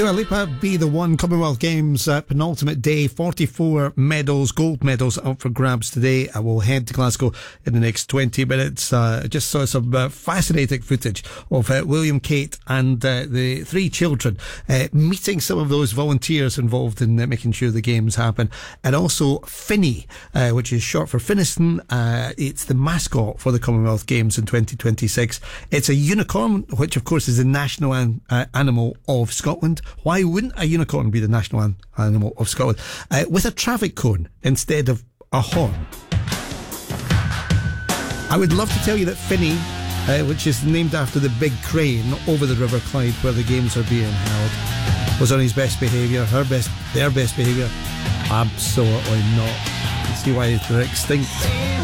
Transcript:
Dua Lipa, Be the One, Commonwealth Games penultimate day, 44 medals, gold medals up for grabs today. I will head to Glasgow in the next 20 minutes. Just saw some fascinating footage of William, Kate and the three children meeting some of those volunteers involved in making sure the games happen. And also Finny, which is short for Finniston. It's the mascot for the Commonwealth Games in 2026. It's a unicorn, which of course is the national animal of Scotland. Why wouldn't a unicorn be the national animal of Scotland? With a traffic cone instead of a horn. I would love to tell you that Finny, which is named after the big crane over the River Clyde where the games are being held, was on his best behaviour, their best behaviour. Absolutely not. You see why they're extinct.